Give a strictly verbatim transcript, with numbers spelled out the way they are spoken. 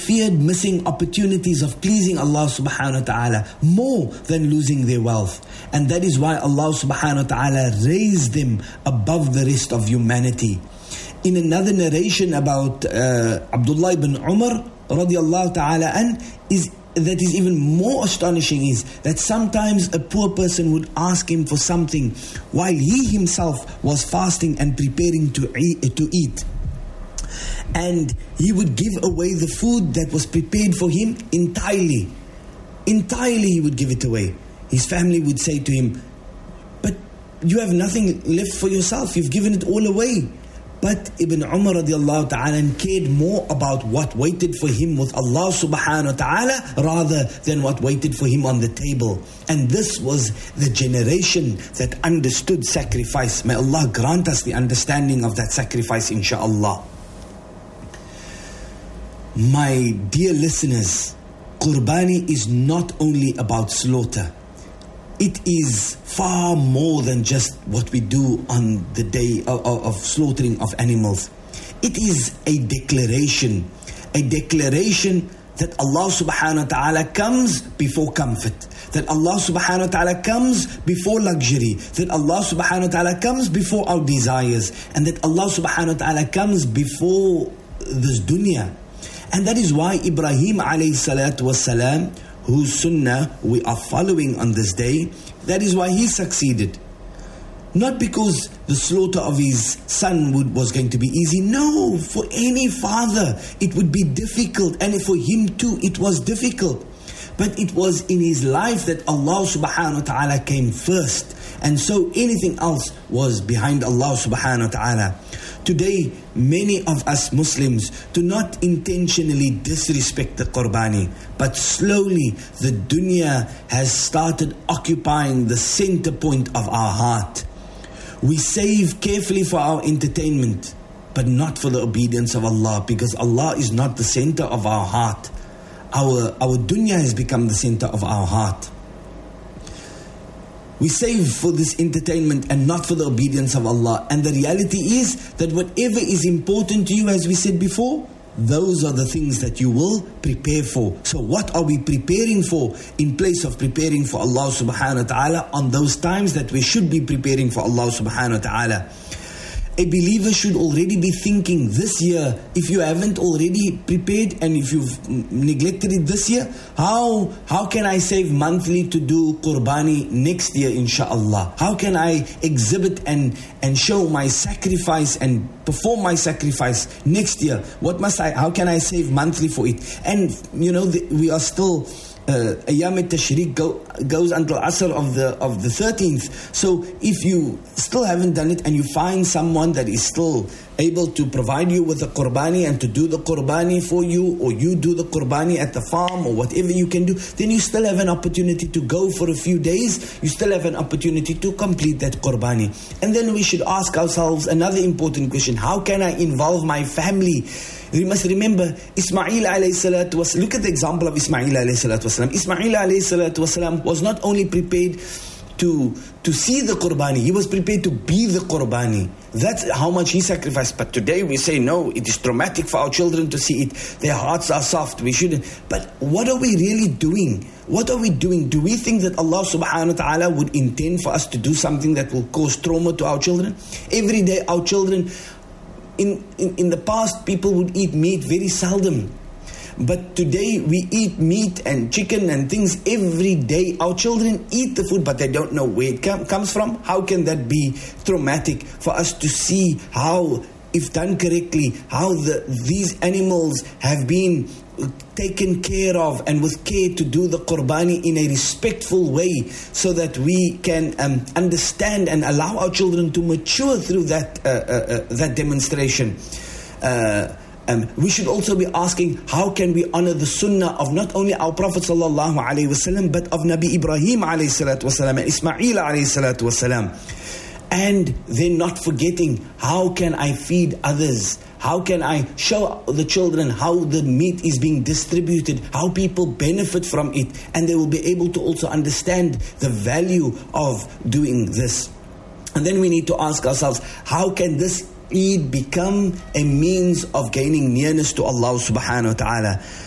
feared missing opportunities of pleasing Allah subhanahu wa ta'ala more than losing their wealth. And that is why Allah subhanahu wa ta'ala raised them above the rest of humanity. In another narration about uh, Abdullah ibn Umar radiallahu ta'ala an, is that is even more astonishing is that sometimes a poor person would ask him for something while he himself was fasting and preparing to eat, to eat. And he would give away the food that was prepared for him entirely. Entirely he would give it away. His family would say to him, "But you have nothing left for yourself, you've given it all away." But Ibn Umar radiallahu ta'ala cared more about what waited for him with Allah subhanahu wa ta'ala rather than what waited for him on the table. And this was the generation that understood sacrifice. May Allah grant us the understanding of that sacrifice, inshaAllah. My dear listeners, Qurbani is not only about slaughter. It is far more than just what we do on the day of, of, of slaughtering of animals. It is a declaration, a declaration that Allah subhanahu wa ta'ala comes before comfort, that Allah subhanahu wa ta'ala comes before luxury, that Allah subhanahu wa ta'ala comes before our desires, and that Allah subhanahu wa ta'ala comes before this dunya. And that is why Ibrahim alayhi salatu was salam, whose sunnah we are following on this day, that is why he succeeded. Not because the slaughter of his son would, was going to be easy. No, for any father it would be difficult, and for him too it was difficult. But it was in his life that Allah subhanahu wa ta'ala came first, and so anything else was behind Allah subhanahu wa ta'ala. Today, many of us Muslims do not intentionally disrespect the Qurbani, but slowly the dunya has started occupying the center point of our heart. We save carefully for our entertainment, but not for the obedience of Allah, because Allah is not the center of our heart. Our, our dunya has become the center of our heart. We save for this entertainment and not for the obedience of Allah. And the reality is that whatever is important to you, as we said before, those are the things that you will prepare for. So what are we preparing for in place of preparing for Allah subhanahu wa ta'ala on those times that we should be preparing for Allah subhanahu wa ta'ala? A believer should already be thinking this year, if you haven't already prepared and if you've neglected it this year, how how can I save monthly to do Qurbani next year, inshaAllah? How can I exhibit and, and show my sacrifice and perform my sacrifice next year? What must I, how can I save monthly for it? And, you know, the, we are still... Uh, Ayyam al-Tashriq go, goes until Asr of the of the thirteenth. So if you still haven't done it and you find someone that is still able to provide you with a Qurbani and to do the Qurbani for you, or you do the Qurbani at the farm or whatever you can do, then you still have an opportunity to go for a few days. You still have an opportunity to complete that Qurbani. And then we should ask ourselves another important question: how can I involve my family? We must remember Ismail alayhi salatu was, look at the example of Ismail alayhi salatu wasalam. Ismail alayhi salatu wasalam was not only prepared to to see the Qurbani, he was prepared to be the Qurbani. That's how much he sacrificed. But today we say, no, it is traumatic for our children to see it. Their hearts are soft, we shouldn't. But what are we really doing? What are we doing? Do we think that Allah subhanahu wa ta'ala would intend for us to do something that will cause trauma to our children? Every day our children... In, in, in the past, people would eat meat very seldom. But today, we eat meat and chicken and things every day. Our children eat the food, but they don't know where it com- comes from. How can that be traumatic for us to see how, if done correctly, how the, these animals have been taken care of, and with care to do the Qurbani in a respectful way, so that we can um, understand and allow our children to mature through that uh, uh, uh, that demonstration. Uh, um, we should also be asking, how can we honor the sunnah of not only our Prophet sallallahu alaihi wasallam, but of Nabi Ibrahim alayhi salatu wasalam and Ismail alayhi salatu wasalam. And then not forgetting, how can I feed others? How can I show the children how the meat is being distributed, how people benefit from it, and they will be able to also understand the value of doing this. And then we need to ask ourselves, how can this Eid become a means of gaining nearness to Allah subhanahu wa ta'ala?